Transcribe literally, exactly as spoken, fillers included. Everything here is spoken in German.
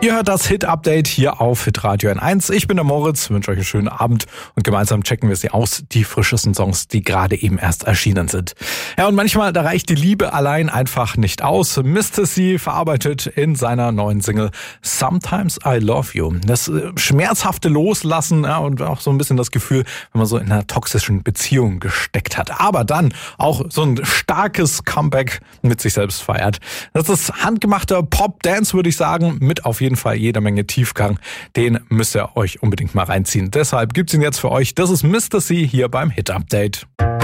Ihr hört das Hit-Update hier auf Hitradio N eins. Ich bin der Moritz, wünsche euch einen schönen Abend und gemeinsam checken wir sie aus, die frischesten Songs, die gerade eben erst erschienen sind. Ja, und manchmal, da reicht die Liebe allein einfach nicht aus. Mister C verarbeitet in seiner neuen Single Sometimes I Love You das äh, schmerzhafte Loslassen, ja, und auch so ein bisschen das Gefühl, wenn man so in einer toxischen Beziehung gesteckt hat. Aber dann auch so ein starkes Comeback mit sich selbst feiert. Das ist handgemachter Pop-Dance, würde ich sagen, mit auf jeden Fall jeder Menge Tiefgang. Den müsst ihr euch unbedingt mal reinziehen. Deshalb gibt's ihn jetzt für euch. Das ist Mister C hier beim Hit Update.